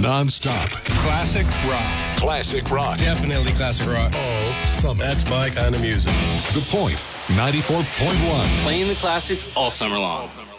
Non-stop. Classic rock. Classic rock. Definitely classic rock. All summer. That's my kind of music. The Point, 94.1. Playing the classics all summer long.